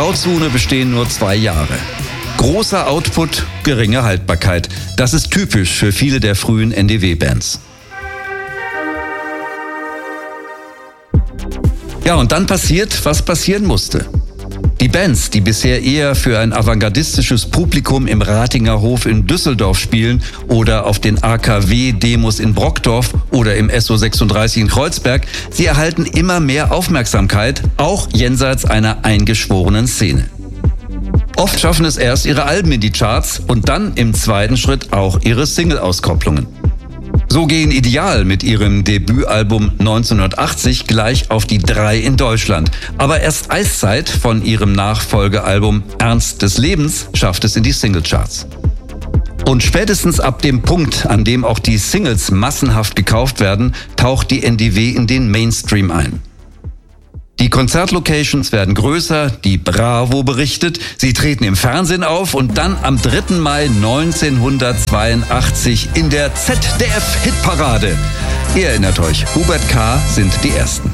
Grauzone bestehen nur 2 Jahre. Großer Output, geringe Haltbarkeit. Das ist typisch für viele der frühen NDW-Bands. Ja, und dann passiert, was passieren musste. Die Bands, die bisher eher für ein avantgardistisches Publikum im Ratinger Hof in Düsseldorf spielen oder auf den AKW-Demos in Brockdorf oder im SO36 in Kreuzberg, sie erhalten immer mehr Aufmerksamkeit, auch jenseits einer eingeschworenen Szene. Oft schaffen es erst ihre Alben in die Charts und dann im zweiten Schritt auch ihre Single-Auskopplungen. So gehen Ideal mit ihrem Debütalbum 1980 gleich auf die 3 in Deutschland. Aber erst Eiszeit von ihrem Nachfolgealbum Ernst des Lebens schafft es in die Singlecharts. Und spätestens ab dem Punkt, an dem auch die Singles massenhaft gekauft werden, taucht die NDW in den Mainstream ein. Die Konzertlocations werden größer, die Bravo berichtet, sie treten im Fernsehen auf und dann am 3. Mai 1982 in der ZDF-Hitparade. Ihr erinnert euch, Hubert K. sind die Ersten.